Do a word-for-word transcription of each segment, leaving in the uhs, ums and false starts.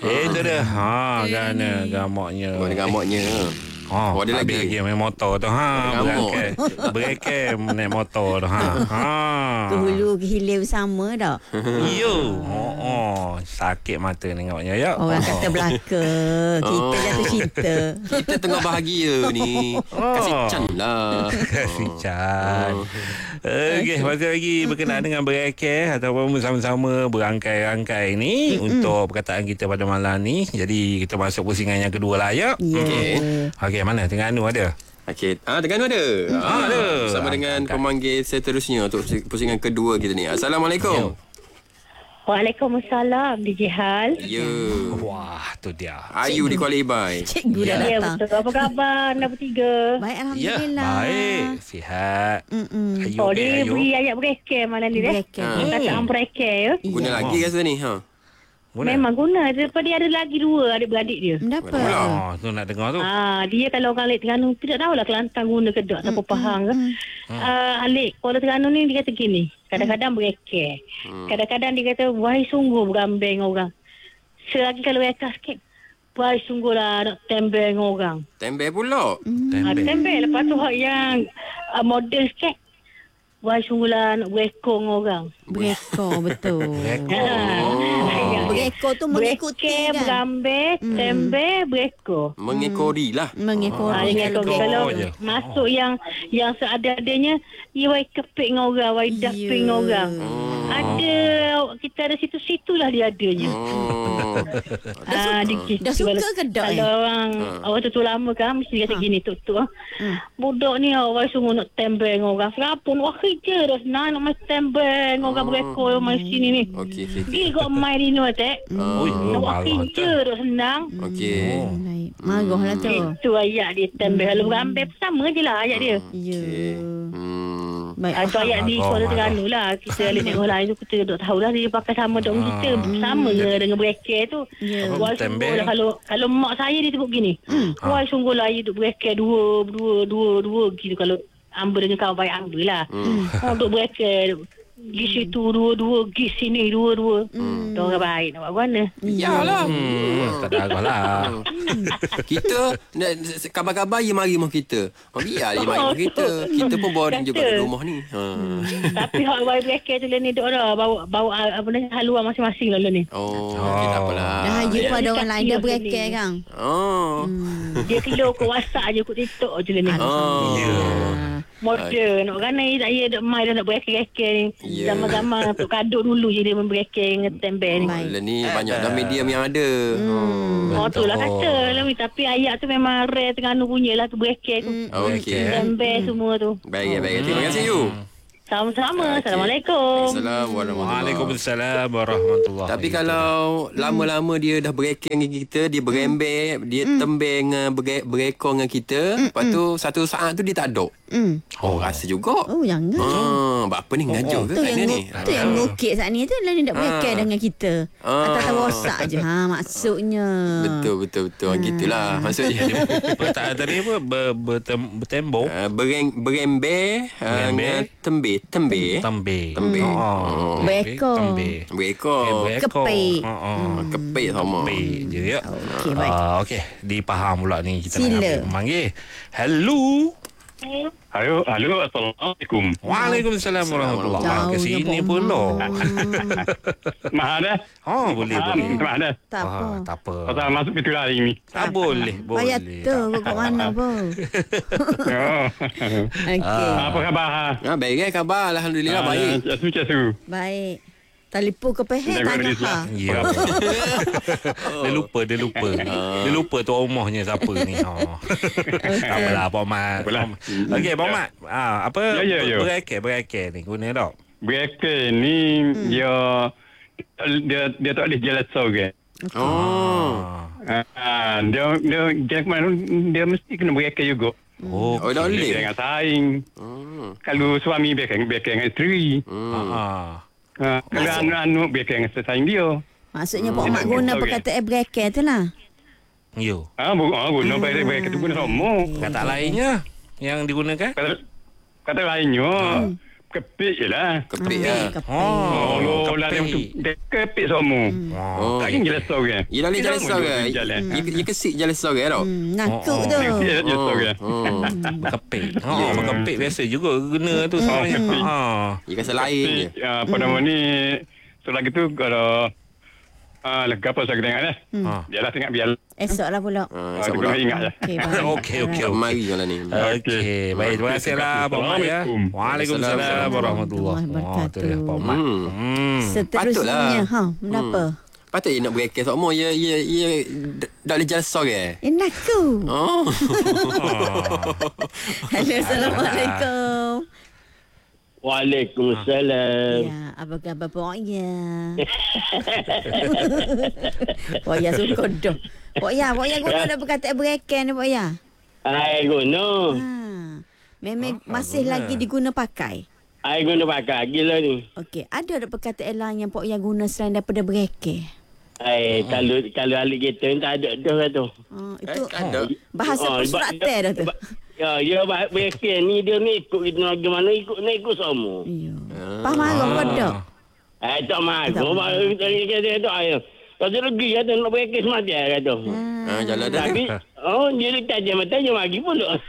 Eh, itu dia. Ha, kan gamaknya. Buat gamaknya. Oh, ada lagi lagi main motor tu. Ha, berangkai. Berangkai naik motor tu. Ha. Ha. Ke hulu ke hilir bersama dah. Yo. Oh, oh, sakit mata tengoknya ya. Orang kata belaka. Kita Oh. jatuh cinta. Kita tengah bahagia ni. Kasih can lah. Kasih can. Okey, masih lagi berkenaan dengan berangkai ataupun bersama-sama berangkai-rangkai ni mm-hmm. untuk perkataan kita pada malam ni. Jadi kita masuk pusingan yang kedua lah ya. Yeah. Okey. Okey, mana Terengganu ada? Okey, ah Terengganu ada. Ah, ada. Bersama dengan Angkat. pemanggil seterusnya untuk pusingan kedua kita ni. Assalamualaikum. Waalaikumsalam, D J Hal. Ya. Wah, tu dia. Ayu di Kuala Ibai. Cikgu dah Ya, datang. betul. Apa khabar anda bertiga? Baik, Ya, Alhamdulillah. baik. Sihat. Mm-mm. Ayu, Oh, okey, dia Ayu. beri ayat berekeh malam ni deh. Berekeh. Ha. Kata berekeh ya. Guna Ya. lagi rasa ni, ha. Guna? Memang guna. Daripada dia ada lagi dua adik-beradik dia. Dapat. Oh, tu nak dengar tu. Ah, dia kalau orang Alik Terengganu tidak tahulah Kelantan guna ke tak, siapa faham ke. Ah, Alik Kuala Terengganu ni dia kata gini, kadang-kadang berekeh. Kadang-kadang dia kata wahai sungguh berambing orang. Selagi kalau ekah sikit, wahai sungguhlah nak tembeng orang. Tembel pula. Ah, tembeng lepas tu hak yang ah, model sikit. Wahai sungguhlah nak berekong orang. Berekor, betul. Berekor. Ah, Berekor tu mengikuti berekeh, kan. berambil, tembel, berekor. Mengekori lah. Mengekor. Ah, yang kalau kalau, berekor kalau je. masuk yang yang seada-adanya, ia wai kepik dengan orang, wai daping dengan orang. Ada, kita ada situ-situ lah dia adanya. Oh. Ah, di- Dah suka ke tak, Kalau eh? orang orang tu lama kan mesti kata gini tuk tuk ah. Budak ni awak sungguh nak tembel dengan orang. Serapun wah kerja dah senang nak main tembel dengan orang berekor main sini ni. Okey, okey. Dia kau main di no tek. Ui, Nak buat marah kerja tu. dah senang. Okey. Oh. Baik. Marah lah tu. Itu ayat dia tembel. Kalau berambil sama je lah ayat dia. Ya. Hmm. Baik. Ah, Itu ayat di marah, Kuala marah. Terengganu lah. Kita lihat tengok lain tu kita duk tahu lah dia pakai sama dengan kita. Sama dengan berekor tu. Ya. Wah Tembel. sungguh lah kalau kalau mak saya dia sebut gini. Wah sungguh lah dia duk berekor dua dua dua dua gitu kalau Amba dengan kawan baik Amba lah. Oh, duk berekor pergi situ dua-dua, pergi sini dua-dua. Hmm. Orang baik nak buat mana? Yalah. Hmm, tak ada arah lah. Kita nak kabar-kabar dia mari rumah kita. Oh, biar dia mari rumah kita. Kita pun bawa dia juga Kata. ke rumah ni. Ha. Tapi hak baik berekor tu lah ni duk dah bawa bawa apa ni haluan masing-masing lah ni. Oh, okey tak apalah. Dah hayu Ya. pada orang lain dah Kaki berekor ni. kan. Oh. Dia kilo ke WhatsApp je, ikut TikTok je lah ni. Oh. Ya. Model nak kan ni tak ya nak mai dah nak berekor-rekor ni. Ya. Zaman-zaman untuk kaduk dulu je dia berekor dengan tembel ni. Lah ni banyak dah medium yang ada. Hmm. Oh tu lah kata lah. Tapi ayat tu memang rare Terengganu punya lah tu berekor tu. Okey. Tembel semua tu. Baik, baik. Terima kasih you. Sama-sama. Okey. Assalamualaikum. Assalamualaikum warahmatullahi. Waalaikumsalam warahmatullahi. Tapi kalau lama-lama dia dah berekor dengan kita, dia berembek, dia tembeng dengan bere- berekor dengan kita, lepas tu satu saat tu dia tak ada. Hmm. Oh, rasa juga. Oh, jangan. Ah, apa ni ngajuk ke Tu kat yang dia ni? ngu- tu yang ngukit saat ni tu lah dia tak berekor dengan kita. Ah. Atas WhatsApp je. Ha, maksudnya. Betul, betul, betul. Hmm. Gitulah maksudnya. perkataan tadi apa? Ber, bertem, bertembok. Uh, bereng, berembe uh, Berembe. dengan tembe. Tembe. Tembe. Tembe. Oh. Berekor. Tembe. Berekor. Eh, berekor. Kepik. Oh, oh. Kepik sama. Kepik je ya. Okey, baik. Ah, okey, dipaham pula ni kita Sila. nak ambil memanggil. Hello. Halo, halo, Assalamualaikum. Waalaikumsalam warahmatullahi Jauh wabarakatuh. Ke je, sini Pak pun loh. Mahal dah. Oh, boleh Faham, boleh. mahal dah. Tak apa. Ah, tak apa. Pasal masuk pintu lah hari ni. Tak boleh, boleh. Payah tu kau kat mana pun. Oh. Okey. Apa khabar? Ha? Ah, baik kan khabar? Alhamdulillah Ah, baik. Casu, casu. Baik. Telefon ke pehe Tengok tanya di ha. Ya. Dia lupa, dia lupa. Dia lupa tu rumahnya siapa ni. Oh. Tak apalah, Pak Mat. Apalah. Okey, Pak Mat. Ah, apa? Ya, ya, ya. Berekek, berekek ni guna tak? Berekor ni dia dia dia tak boleh jalan sorang. Oh. Ah, dia dia dia kemana dia mesti kena berekor juga. Oh, Oh, dah boleh. Jangan saing. Hmm. Kalau suami berekor berekor dengan isteri. ah. Ah, kalau anu-anu berekor dengan sesaing dia. Maksudnya Pak Hmm. Mat guna Okey. perkataan berekor tu lah. Yo. Ah, bu, ah, guna berekor berekor tu guna sama. Kata lainnya yang digunakan? Kata, kata lainnya, Kepik je lah. Kepik lah. Kepik. Oh, Oh, oh lah dia kepik. untuk kepik semua. Oh. Tak ingin jelas seorang. Ia dah boleh jalan seorang. Jalan. Ia kesik jalan seorang tau. Hmm, nakuk Oh, oh. tu. Dia je seorang. Oh. Berkepik. Oh, berkepik biasa juga guna tu sebenarnya. Ha. Ia rasa lain je. Kepik, ah, apa nama ni, selagi tu kalau ah, lega apa saya tengok lah. Ha. Biarlah tengok biar. Esok lah pula. Ha, Ah, insya kita Allah. ingat je. Okey, baik. Okey, okey, Tak okey. mari je lah ni. Okey, baik. Terima kasih lah Pak Mat ya. Waalaikumsalam warahmatullahi wabarakatuh. Oh, tu dia Pak Mat. Hmm. Hmm. Seterusnya. Ha, kenapa? Patut dia nak berekek semua. Ia, ia, ia d- dah boleh jalan seorang. Eh, nakuk. Oh. Halo, Assalamualaikum. Waalaikumsalam. Ya, apa khabar Pak Ya? Pak Ya suka dah. Pak Ya, Pak Ya guna dah perkataan berekan ni Pak Ya. Ai guna. Ha. Memang masih lagi diguna pakai. Ai guna pakai gila ni. Okey, ada tak perkataan lain yang Pak Ya guna selain daripada berekan? Ai kalau kalau ahli kita ni tak ada dah tu. Ha, itu Eh, ada. bahasa Oh, persurat ba- dah tu. ba- Ya, ya baik berekan ni dia ni ikut kita nak mana ikut ni ikut semua. Ya. Faham marah kau dak? Ai tak Tak mahu. Baru kita kita tu ai. Kalau lagi ada nak berekan semati kata. Ha, jalan dah. Tapi oh dia tajam tajam lagi pula.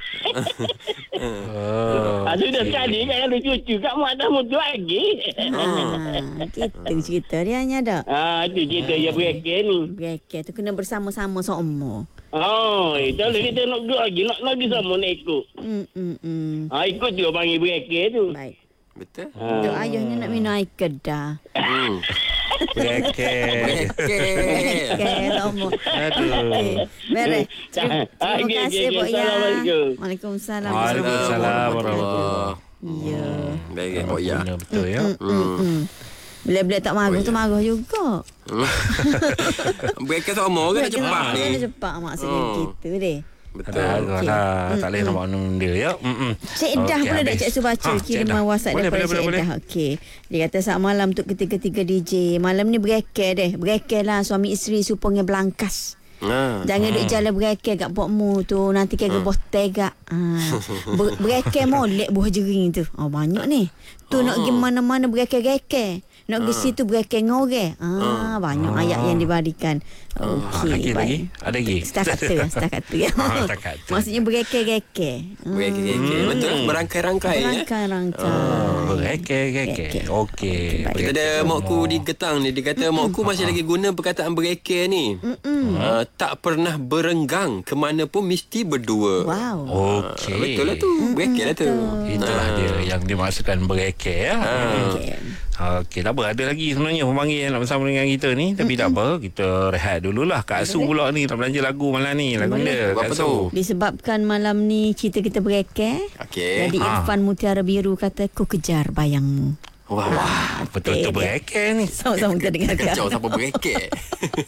Oh. Ah sudah sekali kan ada cucu kat mak dah mutu lagi. Ha, gitu cerita dia hanya dak. Ah tu cerita dia berekan ni. Berekan tu kena bersama-sama seumur. Oh, itu kalau kita nak duduk lagi, nak lagi sama nak ikut. Hmm, hmm, hmm. Ha, ikut tu panggil berekek tu. Baik. Betul. Ha. Tu ayahnya nak minum air kedah. Hmm. Berekek. Berekek. Okey, seumur. Aduh. Okey. Beres. Terima Ah, terima okey, kasih okey, Pak okey. Ya. Assalamualaikum. Waalaikumsalam. Waalaikumsalam warahmatullahi. Ya. Berekek. Oh ya. Guna betul ya. Hmm. Bila-bila tak marah tu marah juga. Berekek semua ke nak cepat ni? Kena cepat maksudnya Oh. gitu deh. Betul. Ada lah. Tak boleh nak buat benda ya. Mm-mm. Cik Dah Okey, boleh tak habis. Cik Su baca Ha, kiriman Cik Dah. WhatsApp Boleh, daripada boleh, Cik boleh, Dah. Okey. Dia kata saat malam untuk ketiga-tiga D J. Malam ni berekel deh. Berekel lah suami isteri supaya belangkas. Ha. Jangan duk jalan berekel kat pokmu tu. Nanti kira botol gak. Ha. Ber- berekel molek buah jering tu. Oh banyak ni. Tu nak pergi mana-mana berekel-rekel. Nak pergi situ berekel ngorek. Ah, banyak ayat yang diberikan. Lagi Okey, lagi. baik. Ada lagi. Setakat tu ya, setakat tu ya. Ah, setakat tu. Maksudnya berekel-rekel. Berekek. Betul. Berangkai-rangkai ya. Rangkai-rangkai. Berekek, kek. Okey. Baik. Kita ada mokku di Getang ni. Dia kata mokku masih lagi guna perkataan berekek ni. Uh, tak pernah berenggang. ke mana pun mesti berdua. Wow. Okey. Ah, betul lah tu. Berekek lah tu. Itulah dia yang dimaksudkan berekek ya. Okey. Okey, tak apa. Ada lagi sebenarnya pemanggil yang nak bersama dengan kita ni. Tapi tak apa. Kita rehat dululah. Kak Asu pula ni nak belanja lagu malam ni. Lagu dia. Apa Kak tu? Asu. Disebabkan malam ni cerita kita berekel. Okey. Jadi Ha. Irfan Mutiara Biru kata ku kejar bayangmu. Wah, wah. Betul-betul dia. berekek ni. Sama-sama kita dengarkan. Kacau siapa berekek.